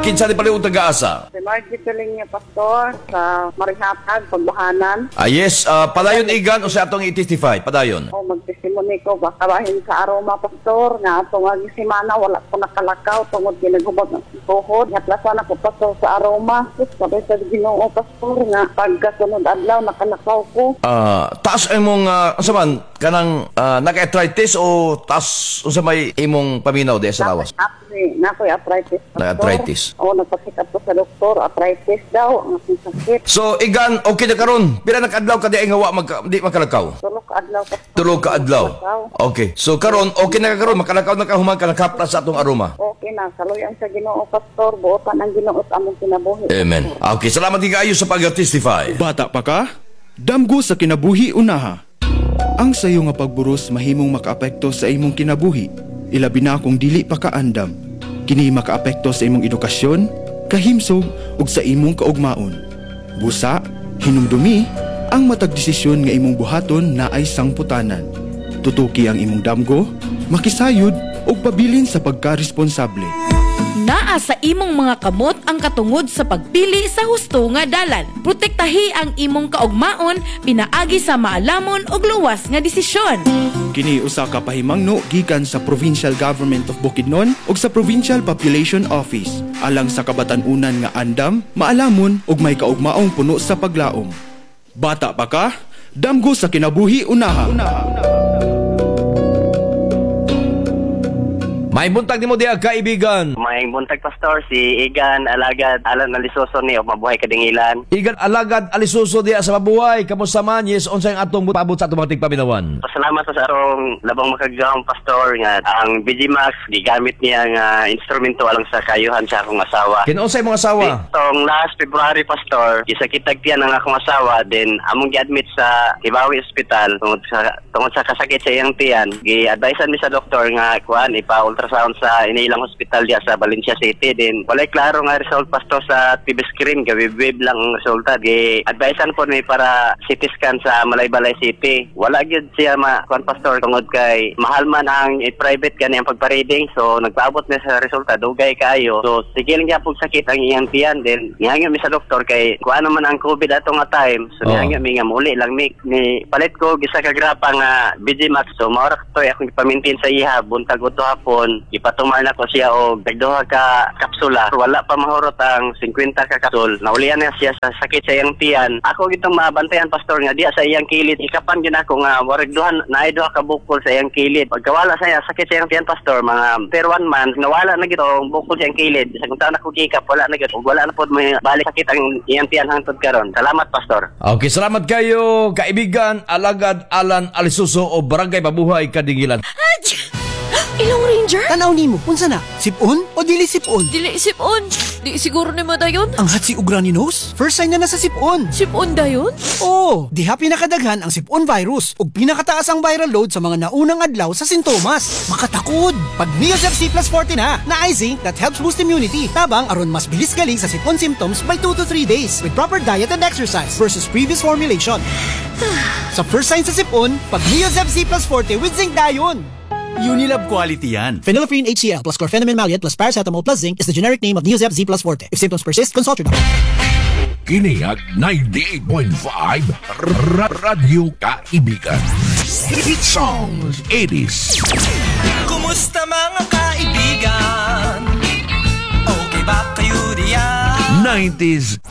kinsa ni paliw taga-asa? Si Margie Tuling niya, Pastor, sa Marihatag, Pagbuhanan. Yes, padayon igan o sa atong i-testify, padayon. O magtesimony ko, baka bahin sa aroma, Pastor, nga atong semana, wala ko nakalakaw, tungod ginagubag ng tuhod. Natlasan ako, Pastor, sa aroma. Sabi sa Ginoo, Pastor, nga pagkasunod adlaw, nakalakaw ko. Taas imong, saman, kanang naka-arthritis o taas o sa may imong paminaw di sa lawas? Nakoy arthritis, Pastor. Arthritis. O nagpasikap ko sa doktor, arthritis daw, ang aking sakit. So, igan, okay na karon. Pila naka-adlaw ka di ay ngawa, di makalakaw? Tulog ka adlaw, Pastor. Tulog ka adlaw. Okay. So, karon, okay na karon, makalakaw na ka humang ka nakapla sa atong aroma. Okay na, kaluyan sa Ginoo, Pastor, buotan ang Ginoo sa among kinabuhi. Amen. Okay, salamat kayo sa pag-testify. Bata pa ka? Damgo sa kinabuhi unaha. Ang sayo nga pagburos mahimong makaapekto sa imong kinabuhi. Ilabi na kung dili pa ka andam. Kini makaapekto sa imong edukasyon, kahimsog ug sa imong kaugmaon. Busa, hinumdumi ang matag desisyon nga imong buhaton na ay sangputanan. Tutuki ang imong damgo, makisayod ug pabilin sa pagkaresponsable. Naa sa imong mga kamot ang katungod sa pagpili sa husto nga dalan. Protektahi ang imong kaugmaon pinaagi sa maalamon ug luwas nga desisyon. Kini usa ka pahimangno gikan sa Provincial Government of Bukidnon ug sa Provincial Population Office alang sa kabatan-unan nga andam, maalamon ug may kaugmaong puno sa paglaom. Bata pa ka? Damgo sa kinabuhi unaha. May buntag nimo diha kaibigan. May buntag, Pastor, si Igan Alagad Alan Alisoso ni Mabuhay Kadingilan. Igan Alagad Alisuso diha sa Mabuhay. Kamusta man? Yes, unsay atong paabot sa atong mga tigpaminawan? Pasalamat sa arong labang makagawang, Pastor, nga ang BGMax gigamit niya nga instrumento alang sa kayuhan sa akong asawa. Kinunsay mong asawa? Itong last February, Pastor, gisakitag tiyan ang akong asawa, then among gi-admit sa Kibawi Hospital tungod sa kasakit sa iyang tiyan. Gi-advisean mi sa doktor nga kuan ipa-ultrasound sa inilang hospital diya sa Valencia City. Then walay klaro nga result, Pastor, sa TV screen, gawib-wib lang ang resulta. Gi-advisean po ni para CT scan sa Malaybalay City. Wala gyud siya kuan, Pastor, tungod kay mahal man ang private gani ang pagpa-reading. So nagpaabot na sa resulta dugay kayo. So sige lang gyapon sakit ang iyang tiyan. Then nihangyo mi sa doktor kay kuan naman ang COVID ato nga time. So nihangyo mi nga muli lang ni palit ko gisa ka grapa nga BGMax. So maura to akong ipamintin sa iha buntag uto hapon. Ipatumar na ko siya og dagduha ka kapsula. Wala pa mahurot ang 50 ka kapsul. Naulian na siya sa sakit sa iyang tiyan. Ako gitong mabantayan, Pastor, nga diya sa iyang kilid. Ikapan gyud ako nga warag naay duha ka bukol sa iyang kilid. Pagkawala sa iya sakit sa iyang tiyan, Pastor, mga per 1 month nawala na gito ang bukol sa iyang kilid. Sa kung taon ako kikap, wala na gito. Wala na pod may balik sakit ang iyang tiyan hangtod karon. Salamat, Pastor. Okay, salamat kayo kaibigan Alagad Alan Alisuso o Barangay Mabuhay Kadingilan. Ilong Ranger? Tanaw nimo, unsa na? Sipon o dili sipon? Dili sipon. Di siguro ni madayon. Ang hatsi ug runny nose? First sign na sa sipon. Sipon dayon? Oo, diha pinakadaghan ang sipon virus ug pinakataas ang viral load sa mga naunang adlaw sa sintomas. Makatakod! Pag Neosep C plus 40 na zinc that helps boost immunity. Tabang aron mas bilis galing sa sipon symptoms by 2 to 3 days with proper diet and exercise versus previous formulation. Sa first sign sa sipon, pag Neosep C plus 40 with zinc dayon. Unilab quality yan. Phenylephrine HCl plus chlorpheniramine maleate plus paracetamol plus zinc is the generic name of Neosep Z plus Forte. If symptoms persist, consult your doctor. Kiniag 98.5 Radio Kaibigan. Hit songs 80s. Kumusta mga kaibigan? Okay ba kayo diyan? 90s